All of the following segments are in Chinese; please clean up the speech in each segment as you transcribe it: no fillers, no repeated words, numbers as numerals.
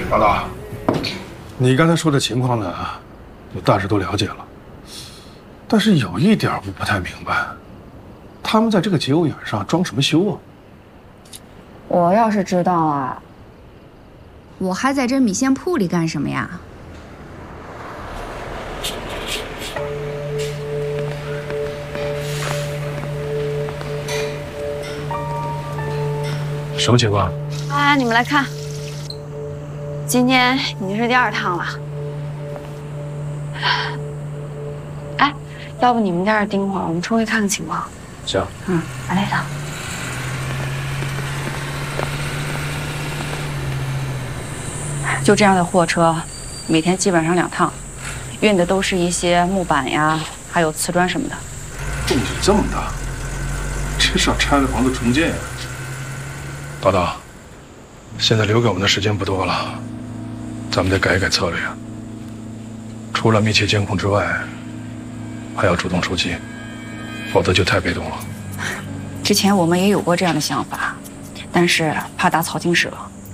老大，你刚才说的情况呢，我大致都了解了。但是有一点我不太明白，他们在这个节骨眼上装什么修啊？ 我要是知道啊， 我还在这米线铺里干什么呀？ 什么情况？ 哎，你们来看，今天已经是第2趟了。哎，要不你们在这儿盯会儿，我们出去看看情况。 行。 来来趟。就这样的货车，每天基本上2趟，运的都是一些木板呀，还有瓷砖什么的。 动静这么大，这是要拆了房子重建呀？老大，现在留给我们的时间不多了，咱们得改一改策略。除了密切监控之外，还要主动出击，否则就太被动了。 之前我们也有过这样的想法，但是怕打草惊蛇。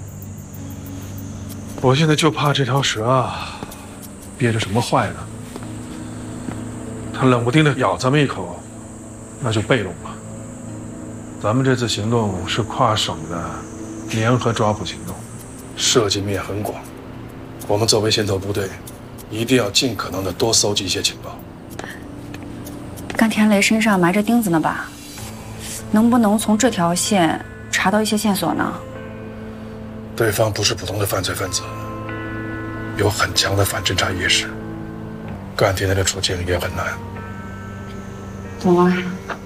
我现在就怕这条蛇啊，憋着什么坏的，它冷不丁的咬咱们一口，那就被动了。咱们这次行动是跨省的联合抓捕行动，涉及面很广。我们作为先头部队，一定要尽可能的多搜集一些情报。 甘田雷身上埋着钉子呢吧？能不能从这条线查到一些线索呢？ 对方不是普通的犯罪分子，有很强的反侦查意识。甘田雷的处境也很难。 懂了。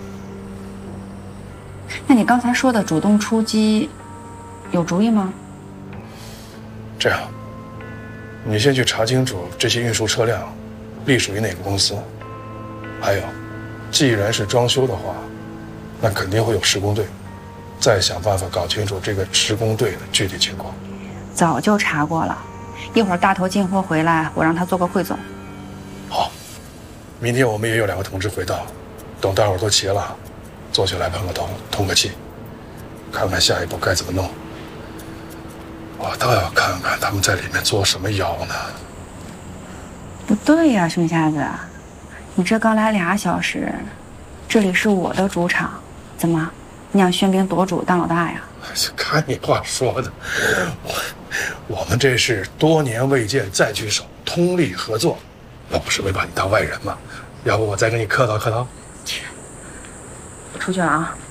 那你刚才说的主动出击，有主意吗？ 这样，你先去查清楚这些运输车辆隶属于哪个公司。还有，既然是装修的话，那肯定会有施工队，再想办法搞清楚这个施工队的具体情况。 早就查过了，一会儿大头进货回来，我让他做个汇总。 好，明天我们也有2个同志回到，等大伙儿都齐了，坐下来碰个头，通个气，看看下一步该怎么弄。我倒要看看他们在里面做什么妖呢。 不对呀，熊瞎子，你这刚来2小时，这里是我的主场，怎么，你想喧宾夺主当老大呀？ 看你话说的，我们这是多年未见再聚首，通力合作，我不是没把你当外人吗？要不我再跟你客套客套？ 我出去了啊。